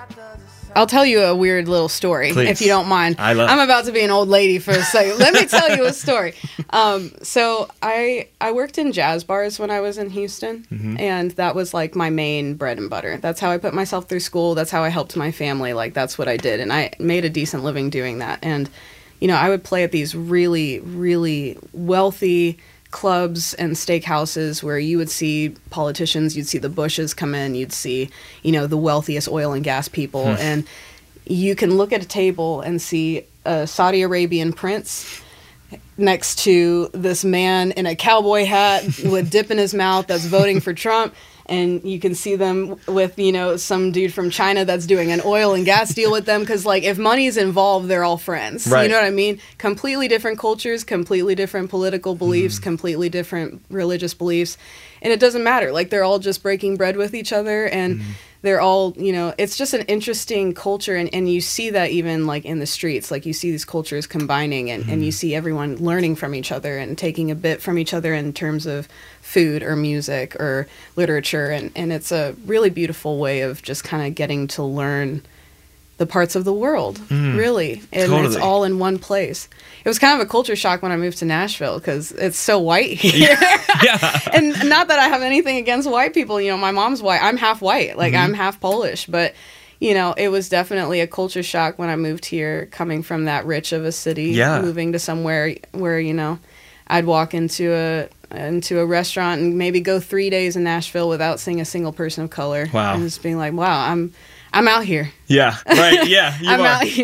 I'll tell you a weird little story, Please. if you don't mind. I'm about to be an old lady for a second. Let me tell you a story. So I worked in jazz bars when I was in Houston, and that was like my main bread and butter. That's how I put myself through school. That's how I helped my family. Like, that's what I did, and I made a decent living doing that. And, you know, I would play at these really, really wealthy clubs and steakhouses where you would see politicians, you'd see the Bushes come in, you'd see, you know, the wealthiest oil and gas people, and you can look at a table and see a Saudi Arabian prince next to this man in a cowboy hat with dip in his mouth that's voting for Trump. And you can see them with, you know, some dude from China that's doing an oil and gas deal with them. Because, like, if money's involved, they're all friends. Right. You know what I mean? Completely different cultures, completely different political beliefs, completely different religious beliefs. And it doesn't matter. Like, they're all just breaking bread with each other. And they're all, you know, it's just an interesting culture. And you see that even, like, in the streets. Like, you see these cultures combining. And you see everyone learning from each other and taking a bit from each other in terms of food or music or literature, and it's a really beautiful way of just kind of getting to learn the parts of the world, really, and it's all in one place. It was kind of a culture shock when I moved to Nashville because it's so white here. Yeah. And not that I have anything against white people, you know, my mom's white, I'm half white, like I'm half Polish, but you know, it was definitely a culture shock when I moved here, coming from that rich of a city, moving to somewhere where, you know, I'd walk into a restaurant and maybe go 3 days in Nashville without seeing a single person of color. Wow. And just being like, wow, I'm out here. Yeah, right. Yeah, you I'm are. out here.